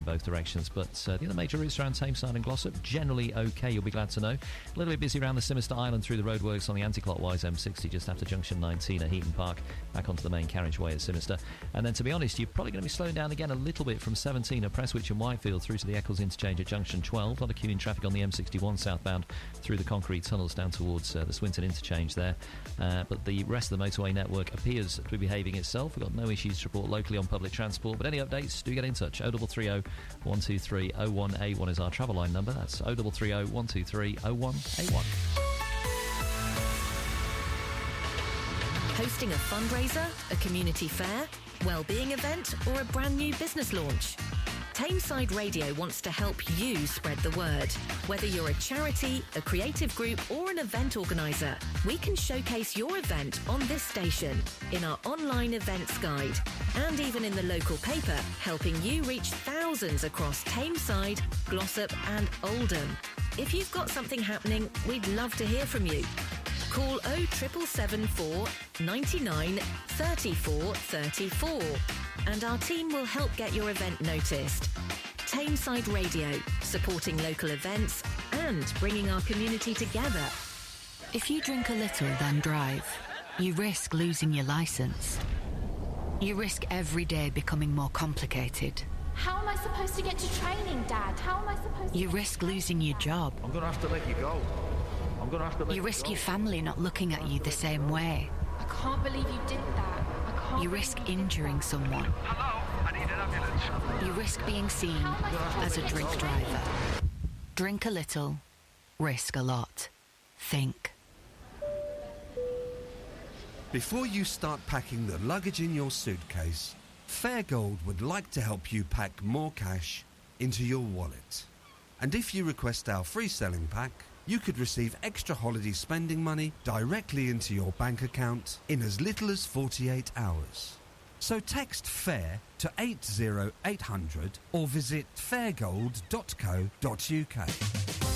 both directions, but the other major routes around Tameside and Glossop, generally okay, you'll be glad to know. A little bit busy around the Simister Island through the roadworks on the anti-clockwise M60 just after junction 19 at Heaton Park, back onto the main carriageway at Simister. And then, to be honest, you're probably going to be slowing down again a little bit from 17 at Prestwich and Whitefield through to the Eccles interchange at junction 12. A lot of queuing traffic on the M61 southbound through the concrete tunnels down towards the Swinton interchange there. But the rest of the motorway network appears to be behaving itself. We've got no issues to report locally on public transport, but any updates, do get in touch. 0330 123 0181 is our travel line number. That's 0330 123 0181. Hosting a fundraiser, a community fair, wellbeing event, or a brand new business launch? Tameside Radio wants to help you spread the word. Whether you're a charity, a creative group, or an event organiser, we can showcase your event on this station, in our online events guide, and even in the local paper, helping you reach thousands across Tameside, Glossop and Oldham. If you've got something happening, we'd love to hear from you. Call 07774 99 34 34 and our team will help get your event noticed. Tameside Radio, supporting local events and bringing our community together. If you drink a little then drive, you risk losing your licence. You risk every day becoming more complicated. How am I supposed to get to training, Dad? How am I supposed to... You risk losing your job. I'm going to have to let you go. You risk your family not looking at you the same way. I can't believe you did that. You risk injuring someone. Hello, I need an ambulance. You risk being seen as a drink driver. Drink a little, risk a lot. Think. Before you start packing the luggage in your suitcase, Fairgold would like to help you pack more cash into your wallet. And if you request our free selling pack, you could receive extra holiday spending money directly into your bank account in as little as 48 hours. So text FAIR to 80800 or visit fairgold.co.uk.